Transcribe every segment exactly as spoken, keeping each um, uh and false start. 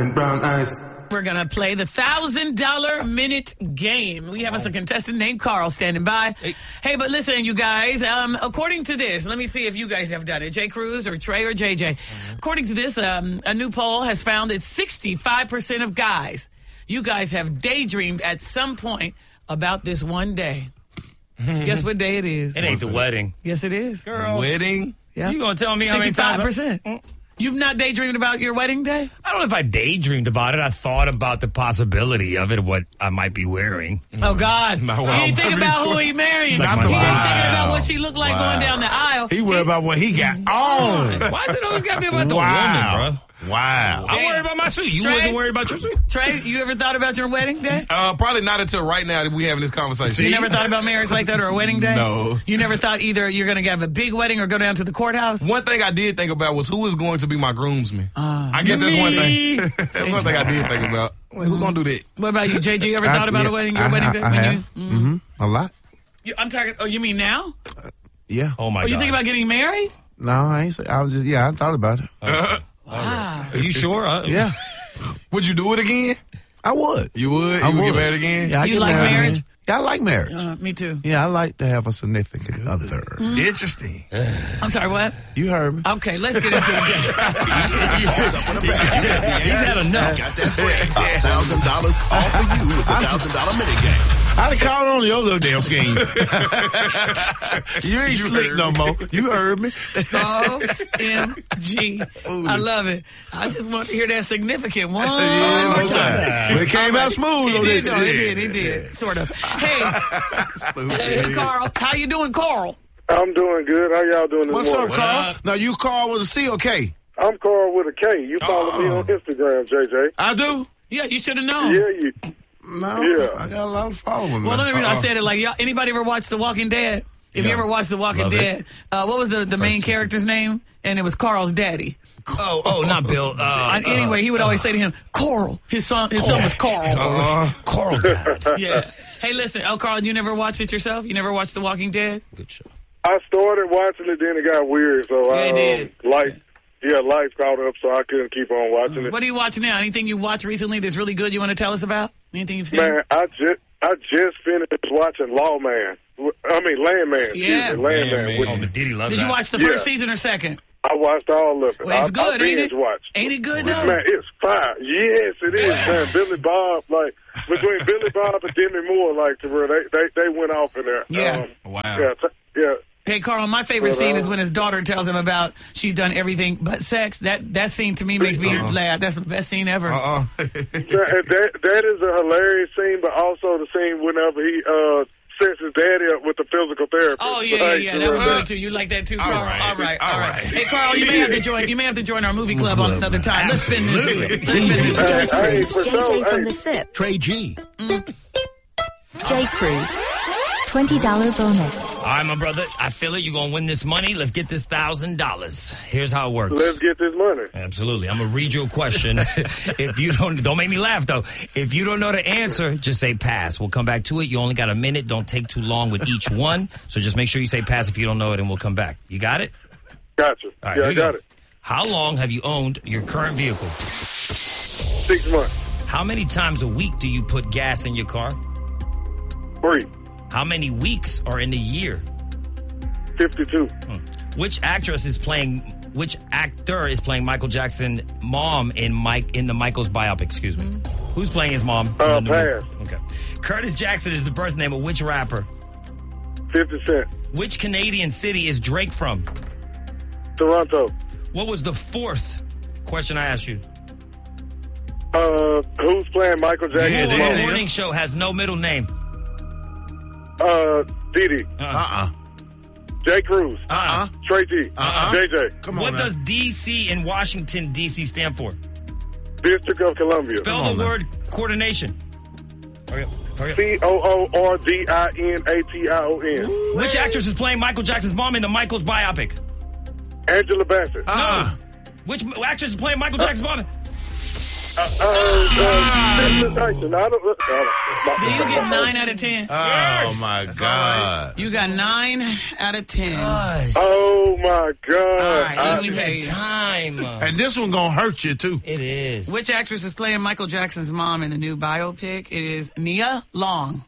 and brown eyes. We're going to play the one thousand dollars minute game. We have us a contestant named Carl standing by. Hey, hey but listen, you guys, um, according to this, let me see if you guys have done it. Jay Cruz or Trey or J J. Mm-hmm. According to this, um, a new poll has found that sixty-five percent of guys, you guys have daydreamed at some point about this one day. Guess what day it is? It ain't the wedding. Yes, it is. Girl. Wedding? Yeah. You going to tell me how many times? sixty-five percent. You've not daydreamed about your wedding day? I don't know if I daydreamed about it. I thought about the possibility of it, what I might be wearing. Oh, God. My He wow. didn't think about who he married. Like he my ain't son. thinking about what she looked like Wow. going down the aisle. He worried about what he got on. Why is it always got to be about the Wow. woman, bro? Wow. I'm worried about my suit. You Trey? wasn't worried about your suit? Trey, you ever thought about your wedding day? Uh, probably not until right now that we having this conversation. You never thought about marriage like that or a wedding day? No. You never thought either you're going to have a big wedding or go down to the courthouse? One thing I did think about was who is going to be my groomsman. Uh, I guess that's one me. thing. That's one thing I did think about. Like, who's going to do that? What about you, J J? You ever I- thought about yeah, a wedding, your I- wedding I- day? I when have. you, mm. Mm-hmm. A lot. You- I'm talking, oh, you mean now? Yeah. Oh, my Oh, God. you think about getting married? No, I ain't say. I was just. Yeah, I thought about it. Wow. Are you sure? Uh, Yeah, Would you do it again? I would. You would? I You would would get married again? Yeah, I You get like married marriage? again. Yeah, I like marriage. Uh, me too. Yeah, I like to have a significant other. Interesting. I'm sorry, what? You heard me. Okay, let's get into the game. What's up with the bag? You got the answers. enough. You got that bread. one thousand dollars all for you with the one thousand dollars minigame. I done called on your little damn scheme. you ain't You slick heard no me. more. You heard me. O M G. I love it. I just want to hear that significant one Yeah, more no time. time. But it came out smooth. He though, did, didn't no, he it? did, he did, sort of. Hey, hey, Carl, how you doing, Carl? I'm doing good. How y'all doing this What's up, morning? Carl? up? Now, you call with a C or K? I'm Carl with a K. You follow me Oh. on Instagram, J J. I do? Yeah, you should have known. Yeah, you. No. Yeah. I got a lot of followers. Well, let me read. I Uh-uh. said it like, y'all, anybody ever watched The Walking Dead? If you Yeah. ever watched The Walking Love it. Dead, uh, what was the, the main two character's name? And it was Carl's daddy. Oh, oh, not Bill. Uh, And anyway, he would always say to him, Coral. His son, his son was Carl. uh, Carl died. Yeah. Hey, listen, oh, Carl, you never watched it yourself? You never watched The Walking Dead? Good show. I started watching it, then it got weird. So Yeah, I, it um, did. life, yeah, life caught up, so I couldn't keep on watching it. What are you watching now? Anything you watched recently that's really good you want to tell us about? Anything you've seen? Man, I just I just finished watching Lawman. I mean Landman. excuse Yeah. me, Landman. Landman. With- Oh, but did he love Did that? you watch the Yeah. first season or second? I watched all of it. Well, it's I, good, I ain't binge it? watched. Ain't it good, though? Man, it's fire. Yes, it is, man. Billy Bob, like, between Billy Bob and Demi Moore, like, to where they, they, they went off in there. Yeah. Um, Wow. Yeah, t- yeah. Hey, Carl, my favorite But, scene uh, is when his daughter tells him about she's done everything but sex. That that scene to me makes me Uh-uh. laugh. That's the best scene ever. Uh-uh. That, that, that is a hilarious scene, but also the scene whenever he uh, sets his daddy up with the physical therapist. Oh yeah, yeah, Like, yeah. to That where was they- good too. You like that too, All Carl? right. All right, all All right. right. Hey, Carl, you may have to join. You may have to join our movie club on another time. Let's spin this wheel. Let's spin this wheel. Hey, hey, Cruz, for J sure, J from hey. the SIP. Trey G. J Cruz. twenty dollars bonus. All right, my brother. I feel it. You're going to win this money. Let's get this one thousand dollars. Here's how it works. Let's get this money. Absolutely. I'm going to read you a question. If you don't, don't make me laugh, though. If you don't know the answer, just say pass. We'll come back to it. You only got a minute. Don't take too long with each one. So just make sure you say pass if you don't know it, and we'll come back. You got it? Gotcha. All right, yeah, here I we got go. it. How long have you owned your current vehicle? Six months. How many times a week do you put gas in your car? Three. How many weeks are in a year? fifty-two. Which actress is playing? Which actor is playing Michael Jackson's mom in Mike in the Michael's biopic? Excuse me. Who's playing his mom? Uh, in the movie? pass. Okay. Curtis Jackson is the birth name of which rapper? fifty Cent. Which Canadian city is Drake from? Toronto. What was the fourth question I asked you? Uh, who's playing Michael Who Jackson's on mom? the morning show has no middle name? Uh, Didi. Uh-uh. J. Cruz. Uh-uh. Trey G. Uh-uh. J J. Come on, What man. does D C in Washington, D C stand for? District of Columbia. Spell on, the man. word coordination. Hurry up. Hurry up. C O O R D I N A T I O N. Which actress is playing Michael Jackson's mom in the Michael's biopic? Angela Bassett. Uh-uh. Which actress is playing Michael Jackson's mom? Uh, Temptation. I don't. Do you get nine out of ten? Oh, my God. You got nine out of ten. Us. Oh my God! All right, let I- me tell you. Time. And this one gonna hurt you, too. It is. Which actress is playing Michael Jackson's mom in the new biopic? It is Nia Long.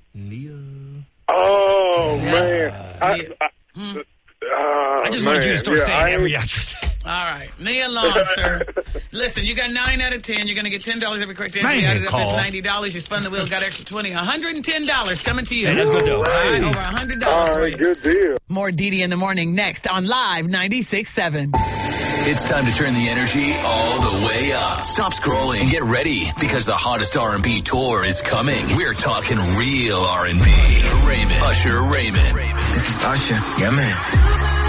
oh Yeah. man! I, Yeah. I, Hmm. uh, I just wanted you to man, start yeah, saying I every ain't- actress. All right, Nia Long, sir. Listen, you got nine out of ten. You're going to get ten dollars every correct answer. Man, You added up, Carl. that's ninety dollars. You spun the wheel, got extra twenty. one hundred ten dollars coming to you. Hey, that's good, though. All right, over one hundred All dollars for right, you. good deal. More Didi in the morning next on Live ninety-six point seven. It's time to turn the energy all the way up. Stop scrolling and get ready because the hottest R and B tour is coming. We're talking real R and B. Raymond, Usher Raymond. This is Usher. Yeah, man.